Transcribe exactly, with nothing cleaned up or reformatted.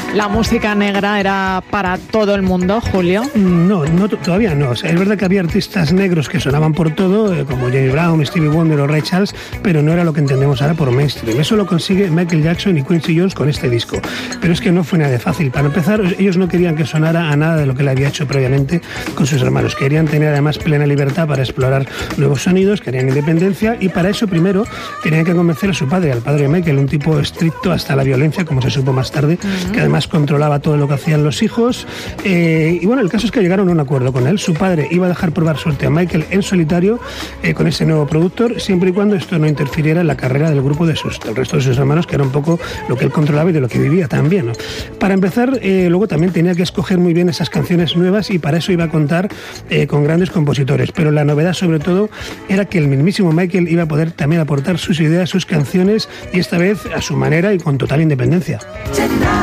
¿La música negra era para todo el mundo, Julio? No, no todavía no. O sea, es verdad que había artistas negros que sonaban por todo, eh, como James Brown, Stevie Wonder o Ray Charles, pero no era lo que entendemos ahora por mainstream. Eso lo consigue Michael Jackson y Quincy Jones con este disco. Pero es que no fue nada fácil. Para empezar, ellos no querían que sonara a nada de lo que él había hecho previamente con sus hermanos. Querían tener además plena libertad para explorar nuevos sonidos, querían independencia, y para eso primero tenían que convencer a su padre, al padre de Michael, un tipo estricto hasta la violencia, como se supo más tarde, uh-huh. que además controlaba todo lo que hacían los hijos. Eh, y bueno, el caso es que llegaron a un acuerdo con él. Su padre iba a dejar probar suerte a Michael en solitario eh, con ese nuevo productor, siempre y cuando esto no interfiriera en la carrera del grupo de sus, del resto de sus hermanos, que era un poco lo que él controlaba y de lo que vivía también, ¿no? Para empezar, eh, luego también tenía que escoger muy bien esas canciones nuevas, y para eso iba a contar eh, con grandes compositores. Pero la novedad, sobre todo, era que el mismísimo Michael iba a poder también aportar sus ideas, sus canciones, y esta vez a su manera y con total independencia.